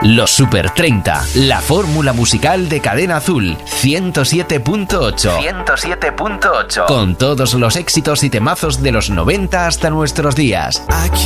Los Super 30, la fórmula musical de Cadena Azul, 107.8. 107.8. Con todos los éxitos y temazos de los 90 hasta nuestros días.